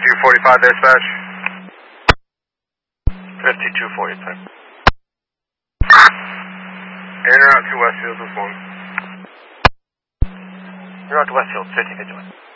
5245 dispatch. 5245. In or out to Westfield this morning. You're out to Westfield, 1551.